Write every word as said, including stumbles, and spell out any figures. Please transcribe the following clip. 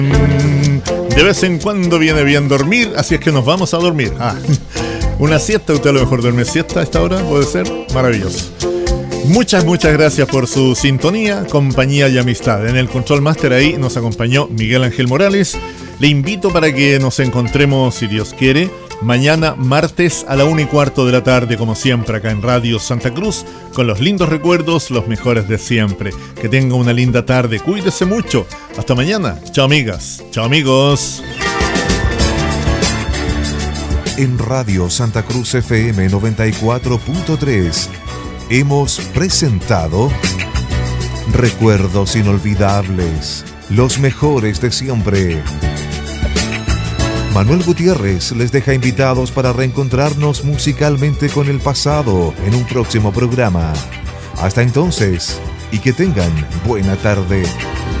De vez en cuando viene bien dormir, así es que nos vamos a dormir. Ah, una siesta, usted a lo mejor duerme siesta a esta hora, puede ser maravilloso. Muchas, muchas gracias por su sintonía, compañía y amistad. En el Control Master ahí nos acompañó Miguel Ángel Morales. Le invito para que nos encontremos, si Dios quiere, mañana martes a la una y cuarto de la tarde, como siempre, acá en Radio Santa Cruz, con los lindos recuerdos, los mejores de siempre. Que tenga una linda tarde, cuídese mucho. Hasta mañana. Chao amigas, chao amigos. En Radio Santa Cruz F M noventa y cuatro punto tres hemos presentado Recuerdos Inolvidables, los mejores de siempre. Manuel Gutiérrez les deja invitados para reencontrarnos musicalmente con el pasado en un próximo programa. Hasta entonces, y que tengan buena tarde.